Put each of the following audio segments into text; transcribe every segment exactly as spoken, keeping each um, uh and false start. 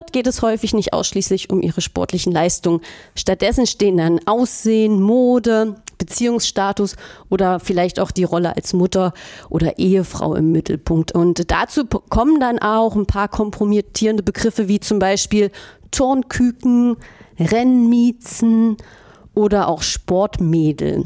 dort geht es häufig nicht ausschließlich um ihre sportlichen Leistungen. Stattdessen stehen dann Aussehen, Mode, Beziehungsstatus oder vielleicht auch die Rolle als Mutter oder Ehefrau im Mittelpunkt. Und dazu kommen dann auch ein paar kompromittierende Begriffe wie zum Beispiel Turnküken, Rennmiezen oder auch Sportmädel.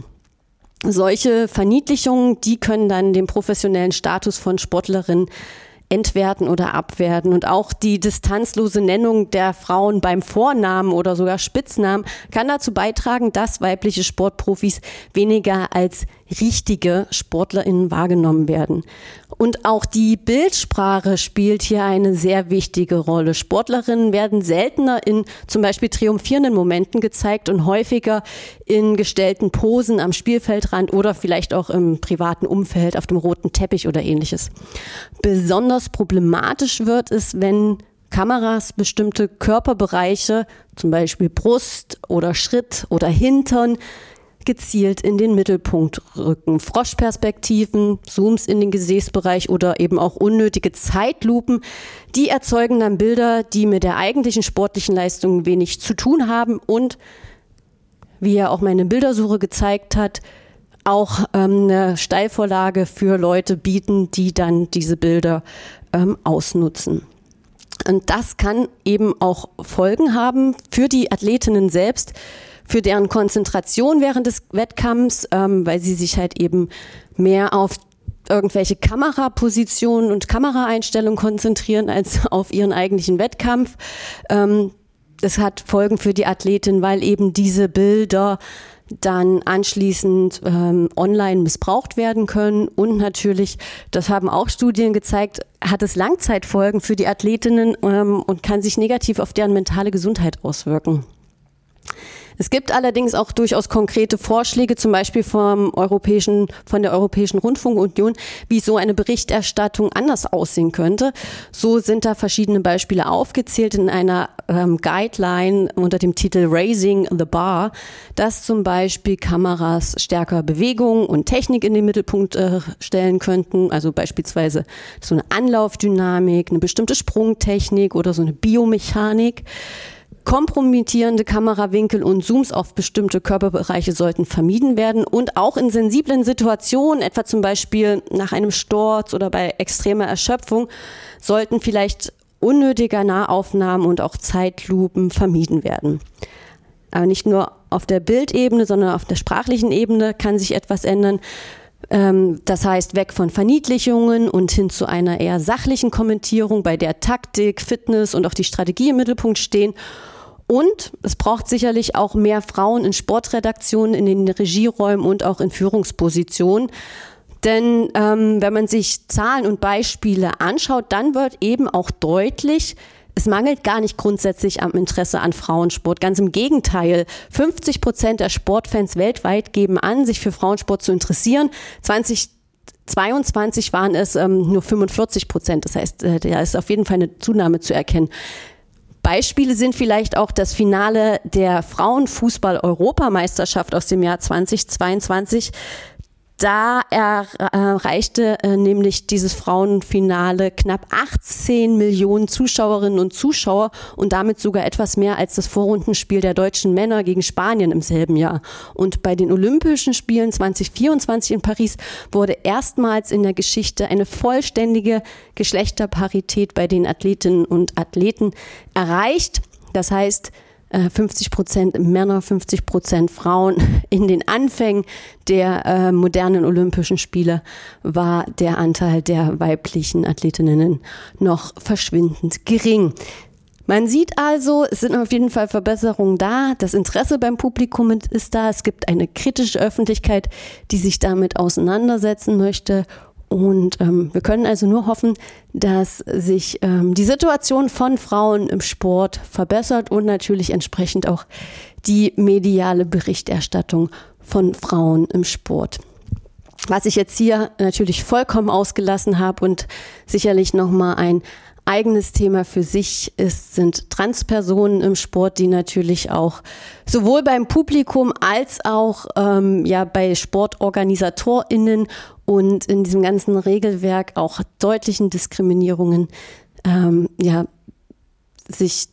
Solche Verniedlichungen, die können dann den professionellen Status von Sportlerinnen entwerten oder abwerten. Und auch die distanzlose Nennung der Frauen beim Vornamen oder sogar Spitznamen kann dazu beitragen, dass weibliche Sportprofis weniger als richtige SportlerInnen wahrgenommen werden. Und auch die Bildsprache spielt hier eine sehr wichtige Rolle. Sportlerinnen werden seltener in zum Beispiel triumphierenden Momenten gezeigt und häufiger in gestellten Posen am Spielfeldrand oder vielleicht auch im privaten Umfeld auf dem roten Teppich oder ähnliches. Besonders problematisch wird es, wenn Kameras bestimmte Körperbereiche, zum Beispiel Brust oder Schritt oder Hintern, gezielt in den Mittelpunkt rücken. Froschperspektiven, Zooms in den Gesäßbereich oder eben auch unnötige Zeitlupen, die erzeugen dann Bilder, die mit der eigentlichen sportlichen Leistung wenig zu tun haben und, wie ja auch meine Bildersuche gezeigt hat, auch ähm, eine Steilvorlage für Leute bieten, die dann diese Bilder ähm, ausnutzen. Und das kann eben auch Folgen haben für die Athletinnen selbst, für deren Konzentration während des Wettkampfs, ähm, weil sie sich halt eben mehr auf irgendwelche Kamerapositionen und Kameraeinstellungen konzentrieren als auf ihren eigentlichen Wettkampf. Ähm, das hat Folgen für die Athletin, weil eben diese Bilder dann anschließend ähm, online missbraucht werden können. Und natürlich, das haben auch Studien gezeigt, hat es Langzeitfolgen für die Athletinnen ähm, und kann sich negativ auf deren mentale Gesundheit auswirken. Es gibt allerdings auch durchaus konkrete Vorschläge, zum Beispiel vom Europäischen, von der Europäischen Rundfunkunion, wie so eine Berichterstattung anders aussehen könnte. So sind da verschiedene Beispiele aufgezählt in einer ähm, Guideline unter dem Titel Raising the Bar, dass zum Beispiel Kameras stärker Bewegung und Technik in den Mittelpunkt äh, stellen könnten, also beispielsweise so eine Anlaufdynamik, eine bestimmte Sprungtechnik oder so eine Biomechanik. Kompromittierende Kamerawinkel und Zooms auf bestimmte Körperbereiche sollten vermieden werden und auch in sensiblen Situationen, etwa zum Beispiel nach einem Sturz oder bei extremer Erschöpfung, sollten vielleicht unnötige Nahaufnahmen und auch Zeitlupen vermieden werden. Aber nicht nur auf der Bildebene, sondern auf der sprachlichen Ebene kann sich etwas ändern. Das heißt, weg von Verniedlichungen und hin zu einer eher sachlichen Kommentierung, bei der Taktik, Fitness und auch die Strategie im Mittelpunkt stehen. Und es braucht sicherlich auch mehr Frauen in Sportredaktionen, in den Regieräumen und auch in Führungspositionen. Denn ähm, wenn man sich Zahlen und Beispiele anschaut, dann wird eben auch deutlich, es mangelt gar nicht grundsätzlich am Interesse an Frauensport. Ganz im Gegenteil. fünfzig Prozent der Sportfans weltweit geben an, sich für Frauensport zu interessieren. zweitausendzweiundzwanzig waren es ähm, nur fünfundvierzig Prozent. Das heißt, äh, da ist auf jeden Fall eine Zunahme zu erkennen. Beispiele sind vielleicht auch das Finale der Frauenfußball-Europameisterschaft aus dem Jahr zweitausendzweiundzwanzig. Da erreichte äh, nämlich dieses Frauenfinale knapp achtzehn Millionen Zuschauerinnen und Zuschauer und damit sogar etwas mehr als das Vorrundenspiel der deutschen Männer gegen Spanien im selben Jahr. Und bei den Olympischen Spielen zweitausendvierundzwanzig in Paris wurde erstmals in der Geschichte eine vollständige Geschlechterparität bei den Athletinnen und Athleten erreicht. Das heißt, fünfzig Prozent Männer, fünfzig Prozent Frauen. In den Anfängen der äh, modernen Olympischen Spiele war der Anteil der weiblichen Athletinnen noch verschwindend gering. Man sieht also, es sind auf jeden Fall Verbesserungen da. Das Interesse beim Publikum ist da. Es gibt eine kritische Öffentlichkeit, die sich damit auseinandersetzen möchte. Und ähm, wir können also nur hoffen, dass sich ähm, die Situation von Frauen im Sport verbessert und natürlich entsprechend auch die mediale Berichterstattung von Frauen im Sport. Was ich jetzt hier natürlich vollkommen ausgelassen habe und sicherlich nochmal ein eigenes Thema für sich ist, sind Transpersonen im Sport, die natürlich auch sowohl beim Publikum als auch ähm, ja bei SportorganisatorInnen und in diesem ganzen Regelwerk auch deutlichen Diskriminierungen ähm, ja sich